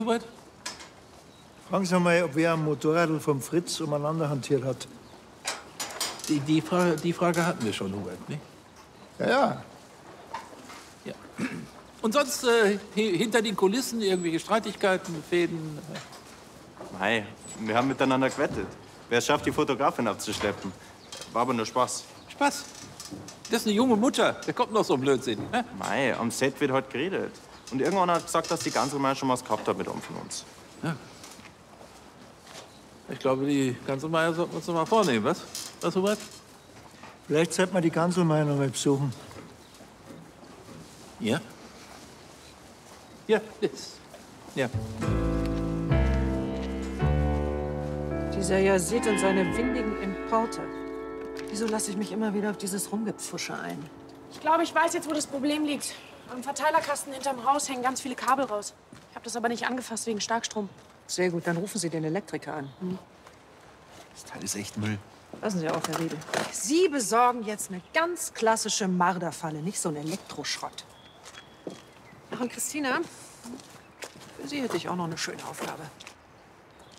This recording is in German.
Hubert? Fragen Sie mal, ob wer am Motorrad vom Fritz umeinander hantiert hat. Die Frage hatten wir schon, Hubert, nicht? Ja. Ja. Und sonst hinter den Kulissen irgendwelche Streitigkeiten, Fäden? Mei, wir haben miteinander gewettet. Wer es schafft, die Fotografin abzuschleppen. War aber nur Spaß. Spaß. Das ist eine junge Mutter. Der kommt noch so ein Blödsinn. Ne? Mei, am Set wird heute geredet. Und irgendwann hat gesagt, dass die ganze Meier schon was gehabt hat mit einem von uns. Ja. Ich glaube, die Ganselmeier sollten wir uns noch mal vornehmen, was? Was, Hubert? Vielleicht sollten wir die Ganselmeier noch mal besuchen. Ja? Ja, jetzt. Ja. Dieser Yazid und seine windigen Importe. Wieso lasse ich mich immer wieder auf dieses Rumgepfusche ein? Ich glaube, ich weiß jetzt, wo das Problem liegt. Am Verteilerkasten hinterm Haus hängen ganz viele Kabel raus. Ich habe das aber nicht angefasst wegen Starkstrom. Sehr gut, dann rufen Sie den Elektriker an. Das Teil ist echt Müll. Lassen Sie auf, Herr Riedel. Sie besorgen jetzt eine ganz klassische Marderfalle, nicht so einen Elektroschrott. Ach, und Christina, für Sie hätte ich auch noch eine schöne Aufgabe.